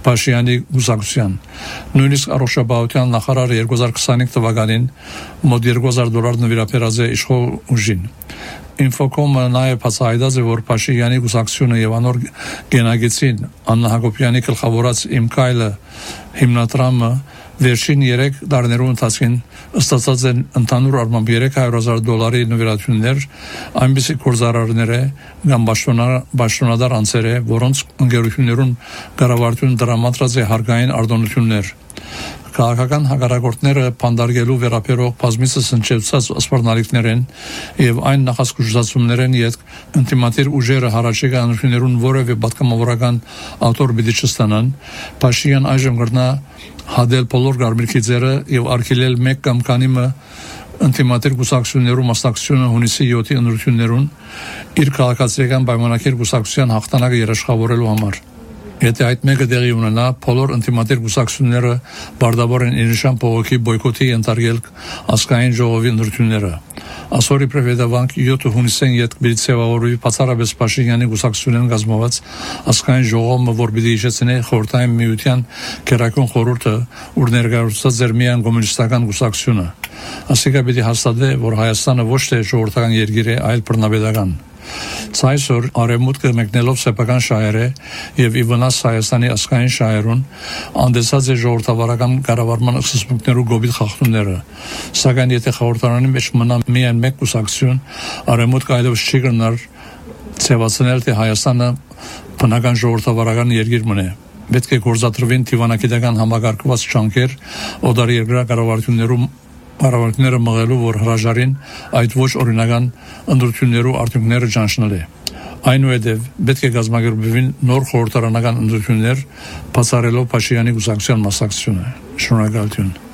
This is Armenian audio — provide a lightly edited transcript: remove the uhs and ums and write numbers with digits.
Փաշինյանի գուսակցության։ Նույնիսկ առողջապահության նախարարը 2025 թվականին մոտ $2000 նվիրապետած է իշխող ուժին։ Infocom-ը նաև հացահայտած է, որ Փաշինյանի գուսակցությունը եւ անոր գենագեցին Աննա Հակոբյանի գլխավորած Իմ քայլը հիմնադրամը վերջին 3 տարիներու ընթացքին ստացած են ընդհանուր առմամբ $300,000 նվիրատություններ այնպիսի գործարարներ կամ պաշտոնադար անձեր, որոնց ընկերություններուն կառավարություն դրամատրած է հարկային արտոնություններ։ Քաղաքական հակառակորդները փանդարգելու վերապերող բազմիցս հնչեցած սպառնալիքներ են եւ այն նախասկսուծություններն իդ ինտիմատիր ուժերը հարաճիգ անություններուն որևէ պատգամավորական աթոռ պիտի չստանան։ Փաշինյան այժմ գրնա հադել բոլոր գարմիրքիցերը եւ արկելել մեկ կամ քանիմը ինտիմատիր գուսակցություններու մասնակցությունը հունիսի 7-ի ընտրություններուն իր քաղաքացիական պայմանագիր գուսակցության հաղթանակը երաշխավորելու համար։ Եթե այդ մեկը դեղի ունենա, բոլոր ինտիմատիր գուսակցությունները բարդավոր են ինժան փողոքի բոյկոտի ընթարգել ազգային ժողովի ընտրությունները։ Ասորի պրեվեդավանք 7 հունիսին յետ բիցեվավորի բացառապես Փաշինյանի գուսակցությունն գազմված ազգային ժողովը որ պիտի իջեցնի խորհրդային միության քերակուն խորհուրդը ուր ներկայացած էր միայն կոմունիստական գուսակցությունը։ Ասիկա պիտի հաստատե, որ Հայաստանը ոչ թե ժողովրդական երկիր է, այլ բռնապետական։ Այսօր արևմուտքը մեկնելով սեփական շահերը եւ ի վնաս Հայաստանի ազգային շահերուն անդեսած է ժողովրդավարական կառավարման սկզբունքներու գոբիտ խախտումները։ Սակայն եթե խորհրդարանի մեջ մնա միայն մեկ կուսակցություն, արևմուտքը այլևս չի գնար ցեվացնել թե Հայաստանը բնական ժողովրդավարական երկիր մնե։ Պետք է գործադրվին դիվանագիտական համագարկված ճանկեր օդար երկրի կառավարությունները մղելու, որ հրաժարին այդ ոչ օրինական ընտրություններու արդյունքները ճանչնել է։ Այնուհետև պետք է կազմակերպվին նոր խորհրդարանական ընտրություններ, բացառելով Փաշինյանի գուսակցության մասնակցությունը։ Շնորհակալություն։